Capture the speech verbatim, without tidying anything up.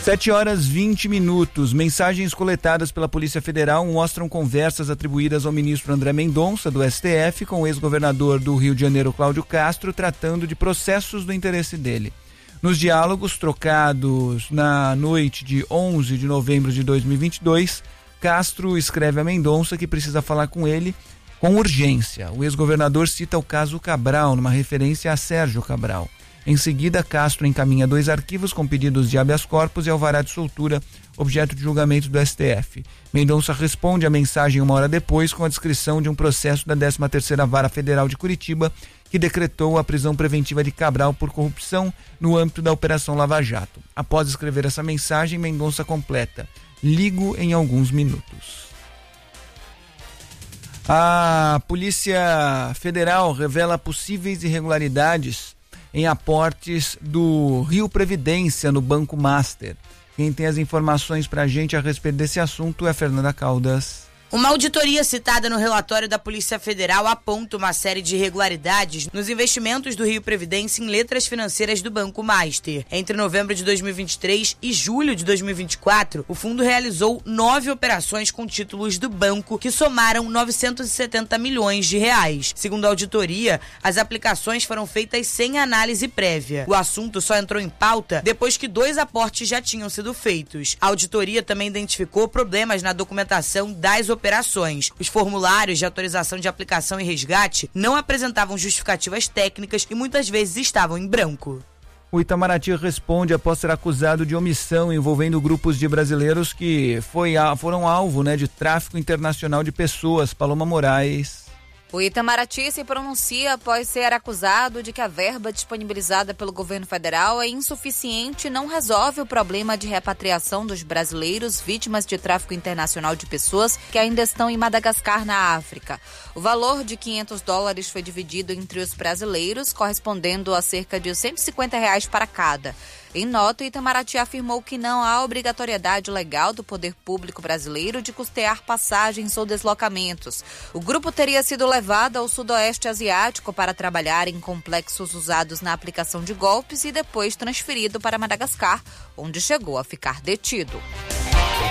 sete horas vinte minutos. Mensagens coletadas pela Polícia Federal mostram conversas atribuídas ao ministro André Mendonça, do S T F, com o ex-governador do Rio de Janeiro, Cláudio Castro, tratando de processos do interesse dele. Nos diálogos trocados na noite de onze de novembro de dois mil e vinte e dois, Castro escreve a Mendonça que precisa falar com ele com urgência. O ex-governador cita o caso Cabral, numa referência a Sérgio Cabral. Em seguida, Castro encaminha dois arquivos com pedidos de habeas corpus e alvará de soltura, objeto de julgamento do S T F. Mendonça responde à mensagem uma hora depois com a descrição de um processo da décima terceira Vara Federal de Curitiba, que decretou a prisão preventiva de Cabral por corrupção no âmbito da Operação Lava Jato. Após escrever essa mensagem, Mendonça completa: ligo em alguns minutos. A Polícia Federal revela possíveis irregularidades em aportes do Rio Previdência no Banco Master. Quem tem as informações pra gente a respeito desse assunto é a Fernanda Caldas. Uma auditoria citada no relatório da Polícia Federal aponta uma série de irregularidades nos investimentos do Rio Previdência em letras financeiras do Banco Master. Entre novembro de dois mil e vinte e três e julho de dois mil e vinte e quatro, o fundo realizou nove operações com títulos do banco que somaram novecentos e setenta milhões de reais. Segundo a auditoria, as aplicações foram feitas sem análise prévia. O assunto só entrou em pauta depois que dois aportes já tinham sido feitos. A auditoria também identificou problemas na documentação das operações. operações. Os formulários de autorização de aplicação e resgate não apresentavam justificativas técnicas e muitas vezes estavam em branco. O Itamaraty responde após ser acusado de omissão envolvendo grupos de brasileiros que foi, foram alvo, né, de tráfico internacional de pessoas. Paloma Moraes. O Itamaraty se pronuncia após ser acusado de que a verba disponibilizada pelo governo federal é insuficiente e não resolve o problema de repatriação dos brasileiros vítimas de tráfico internacional de pessoas que ainda estão em Madagascar, na África. O valor de quinhentos dólares foi dividido entre os brasileiros, correspondendo a cerca de cento e cinquenta reais para cada. Em nota, o Itamaraty afirmou que não há obrigatoriedade legal do poder público brasileiro de custear passagens ou deslocamentos. O grupo teria sido levado ao sudoeste asiático para trabalhar em complexos usados na aplicação de golpes e depois transferido para Madagascar, onde chegou a ficar detido.